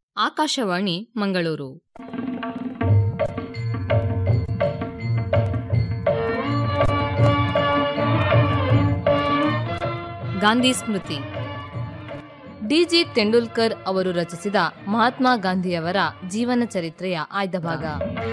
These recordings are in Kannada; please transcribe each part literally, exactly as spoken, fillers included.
ಆಕಾಶವಾಣಿ ಮಂಗಳೂರು. ಗಾಂಧಿ ಸ್ಮೃತಿ. ಡಿ.ಜಿ. ತೆಂಡೂಲ್ಕರ್ ಅವರು ರಚಿಸಿದ ಮಹಾತ್ಮ ಗಾಂಧಿಯವರ ಜೀವನ ಚರಿತ್ರೆಯ ಆಯ್ದ ಭಾಗ.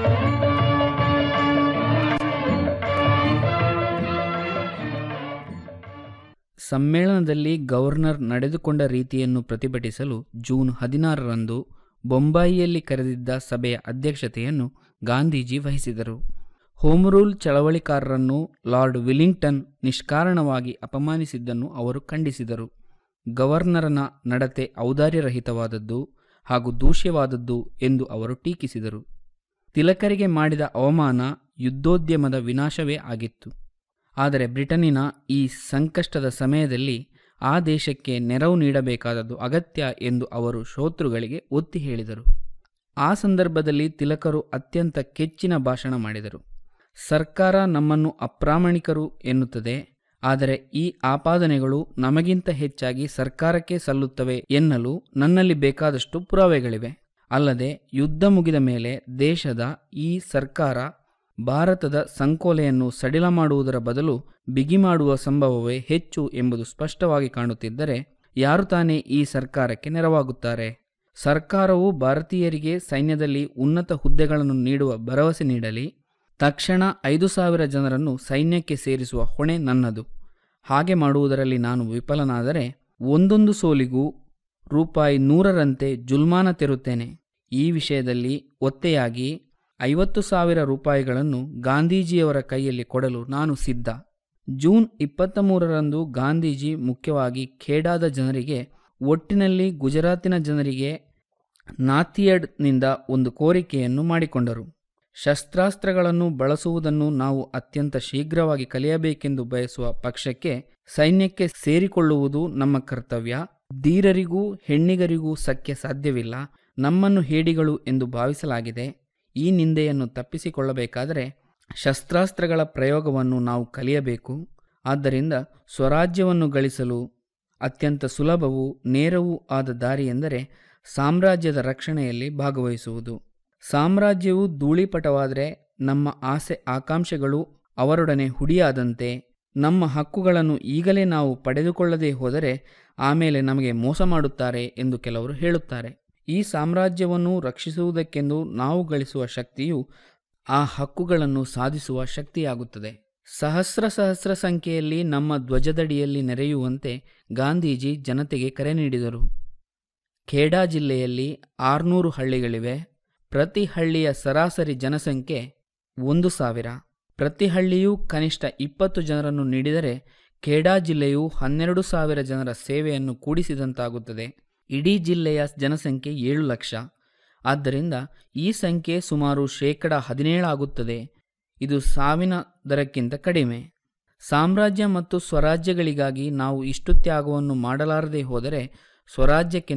ಸಮ್ಮೇಳನದಲ್ಲಿ ಗವರ್ನರ್ ನಡೆದುಕೊಂಡ ರೀತಿಯನ್ನು ಪ್ರತಿಭಟಿಸಲು ಜೂನ್ ಹದಿನಾರರಂದು ಬೊಂಬಾಯಿಯಲ್ಲಿ ಕರೆದಿದ್ದ ಸಭೆಯ ಅಧ್ಯಕ್ಷತೆಯನ್ನು ಗಾಂಧೀಜಿ ವಹಿಸಿದರು. ಹೋಮ್ ರೂಲ್ ಚಳವಳಿಕಾರರನ್ನು ಲಾರ್ಡ್ ವಿಲ್ಲಿಂಗ್ಟನ್ ನಿಷ್ಕಾರಣವಾಗಿ ಅಪಮಾನಿಸಿದ್ದನ್ನು ಅವರು ಖಂಡಿಸಿದರು. ಗವರ್ನರನ ನಡತೆ ಔದಾರ್ಯರಹಿತವಾದದ್ದು ಹಾಗೂ ದೂಷ್ಯವಾದದ್ದು ಎಂದು ಅವರು ಟೀಕಿಸಿದರು. ತಿಲಕರಿಗೆ ಮಾಡಿದ ಅವಮಾನ ಯುದ್ಧೋದ್ಯಮದ ವಿನಾಶವೇ ಆಗಿತ್ತು. ಆದರೆ ಬ್ರಿಟನ್ನಿನ ಈ ಸಂಕಷ್ಟದ ಸಮಯದಲ್ಲಿ ಆ ದೇಶಕ್ಕೆ ನೆರವು ನೀಡಬೇಕಾದದ್ದು ಅಗತ್ಯ ಎಂದು ಅವರು ಶೋತೃಗಳಿಗೆ ಒತ್ತಿ ಹೇಳಿದರು. ಆ ಸಂದರ್ಭದಲ್ಲಿ ತಿಲಕರು ಅತ್ಯಂತ ಕೆಚ್ಚಿನ ಭಾಷಣ ಮಾಡಿದರು. ಸರ್ಕಾರ ನಮ್ಮನ್ನು ಅಪ್ರಾಮಾಣಿಕರು ಎನ್ನುತ್ತದೆ, ಆದರೆ ಈ ಆಪಾದನೆಗಳು ನಮಗಿಂತ ಹೆಚ್ಚಾಗಿ ಸರ್ಕಾರಕ್ಕೆ ಸಲ್ಲುತ್ತವೆ ಎನ್ನಲು ನನ್ನಲ್ಲಿ ಬೇಕಾದಷ್ಟು ಪುರಾವೆಗಳಿವೆ. ಅಲ್ಲದೆ ಯುದ್ಧ ಮುಗಿದ ಮೇಲೆ ದೇಶದ ಈ ಸರ್ಕಾರ ಭಾರತದ ಸಂಕೋಲೆಯನ್ನು ಸಡಿಲ ಮಾಡುವುದರ ಬದಲು ಬಿಗಿ ಮಾಡುವ ಸಂಭವವೇ ಹೆಚ್ಚು ಎಂಬುದು ಸ್ಪಷ್ಟವಾಗಿ ಕಾಣುತ್ತಿದ್ದರೆ ಯಾರು ತಾನೇ ಈ ಸರ್ಕಾರಕ್ಕೆ ನೆರವಾಗುತ್ತಾರೆ? ಸರ್ಕಾರವು ಭಾರತೀಯರಿಗೆ ಸೈನ್ಯದಲ್ಲಿ ಉನ್ನತ ಹುದ್ದೆಗಳನ್ನು ನೀಡುವ ಭರವಸೆ ನೀಡಲಿ. ತಕ್ಷಣ ಐದು ಸಾವಿರ ಜನರನ್ನು ಸೈನ್ಯಕ್ಕೆ ಸೇರಿಸುವ ಹೊಣೆ ನನ್ನದು. ಹಾಗೆ ಮಾಡುವುದರಲ್ಲಿ ನಾನು ವಿಫಲನಾದರೆ ಒಂದೊಂದು ಸೋಲಿಗೂ ರೂಪಾಯಿ ನೂರರಂತೆ ಜುಲ್ಮಾನ ತೆರುತ್ತೇನೆ. ಈ ವಿಷಯದಲ್ಲಿ ಒತ್ತೆಯಾಗಿ ಐವತ್ತು ಸಾವಿರ ರೂಪಾಯಿಗಳನ್ನು ಗಾಂಧೀಜಿಯವರ ಕೈಯಲ್ಲಿ ಕೊಡಲು ನಾನು ಸಿದ್ಧ. ಜೂನ್ ಇಪ್ಪತ್ತ ಮೂರರಂದು ಗಾಂಧೀಜಿ ಮುಖ್ಯವಾಗಿ ಖೇಡಾದ ಜನರಿಗೆ, ಒಟ್ಟಿನಲ್ಲಿ ಗುಜರಾತಿನ ಜನರಿಗೆ ನಾಥಿಯಡ್ನಿಂದ ಒಂದು ಕೋರಿಕೆಯನ್ನು ಮಾಡಿಕೊಂಡರು. ಶಸ್ತ್ರಾಸ್ತ್ರಗಳನ್ನು ಬಳಸುವುದನ್ನು ನಾವು ಅತ್ಯಂತ ಶೀಘ್ರವಾಗಿ ಕಲಿಯಬೇಕೆಂದು ಬಯಸುವ ಪಕ್ಷಕ್ಕೆ ಸೈನ್ಯಕ್ಕೆ ಸೇರಿಕೊಳ್ಳುವುದು ನಮ್ಮ ಕರ್ತವ್ಯ. ಧೀರರಿಗೂ ಹೆಣ್ಣಿಗರಿಗೂ ಸಖ್ಯ ಸಾಧ್ಯವಿಲ್ಲ. ನಮ್ಮನ್ನು ಹೇಡಿಗಳು ಎಂದು ಭಾವಿಸಲಾಗಿದೆ. ಈ ನಿಂದೆಯನ್ನು ತಪ್ಪಿಸಿಕೊಳ್ಳಬೇಕಾದರೆ ಶಸ್ತ್ರಾಸ್ತ್ರಗಳ ಪ್ರಯೋಗವನ್ನು ನಾವು ಕಲಿಯಬೇಕು. ಆದ್ದರಿಂದ ಸ್ವರಾಜ್ಯವನ್ನು ಗಳಿಸಲು ಅತ್ಯಂತ ಸುಲಭವೂ ನೇರವೂ ಆದ ದಾರಿ ಎಂದರೆ ಸಾಮ್ರಾಜ್ಯದ ರಕ್ಷಣೆಯಲ್ಲಿ ಭಾಗವಹಿಸುವುದು. ಸಾಮ್ರಾಜ್ಯವು ಧೂಳಿಪಟವಾದರೆ ನಮ್ಮ ಆಸೆ ಆಕಾಂಕ್ಷೆಗಳು ಅವರೊಡನೆ ಹುಡಿಯಾದಂತೆ. ನಮ್ಮ ಹಕ್ಕುಗಳನ್ನು ಈಗಲೇ ನಾವು ಪಡೆದುಕೊಳ್ಳದೇ ಹೋದರೆ ಆಮೇಲೆ ನಮಗೆ ಮೋಸ ಮಾಡುತ್ತಾರೆ ಎಂದು ಕೆಲವರು ಹೇಳುತ್ತಾರೆ. ಈ ಸಾಮ್ರಾಜ್ಯವನ್ನು ರಕ್ಷಿಸುವುದಕ್ಕೆಂದು ನಾವು ಗಳಿಸುವ ಶಕ್ತಿಯು ಆ ಹಕ್ಕುಗಳನ್ನು ಸಾಧಿಸುವ ಶಕ್ತಿಯಾಗುತ್ತದೆ. ಸಹಸ್ರ ಸಹಸ್ರ ಸಂಖ್ಯೆಯಲ್ಲಿ ನಮ್ಮ ಧ್ವಜದಡಿಯಲ್ಲಿ ನೆರೆಯುವಂತೆ ಗಾಂಧೀಜಿ ಜನತೆಗೆ ಕರೆ ನೀಡಿದರು. ಖೇಡಾ ಜಿಲ್ಲೆಯಲ್ಲಿ ಆರುನೂರು ಹಳ್ಳಿಗಳಿವೆ. ಪ್ರತಿ ಹಳ್ಳಿಯ ಸರಾಸರಿ ಜನಸಂಖ್ಯೆ ಒಂದು ಸಾವಿರ. ಪ್ರತಿ ಹಳ್ಳಿಯೂ ಕನಿಷ್ಠ ಇಪ್ಪತ್ತು ಜನರನ್ನು ನೀಡಿದರೆ ಖೇಡಾ ಜಿಲ್ಲೆಯು ಹನ್ನೆರಡು ಸಾವಿರ ಜನರ ಸೇವೆಯನ್ನು ಕೂಡಿಸಿದಂತಾಗುತ್ತದೆ. ಇಡೀ ಜಿಲ್ಲೆಯ ಜನಸಂಖ್ಯೆ ಏಳು ಲಕ್ಷ. ಆದ್ದರಿಂದ ಈ ಸಂಖ್ಯೆ ಸುಮಾರು ಶೇಕಡ ಹದಿನೇಳಾಗುತ್ತದೆ. ಇದು ಸಾವಿನ ದರಕ್ಕಿಂತ ಕಡಿಮೆ. ಸಾಮ್ರಾಜ್ಯ ಮತ್ತು ಸ್ವರಾಜ್ಯಗಳಿಗಾಗಿ ನಾವು ಇಷ್ಟು ತ್ಯಾಗವನ್ನು ಮಾಡಲಾರದೆ ಹೋದರೆ ಸ್ವರಾಜ್ಯಕ್ಕೆ